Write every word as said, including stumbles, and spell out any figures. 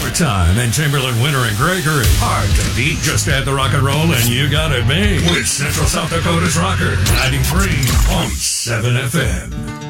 Overtime and Chamberlain, Winter, and Gregory. Hard to beat. Just add the rock and roll and you got it made. With Central South Dakota's Rocker, ninety-three point seven F M.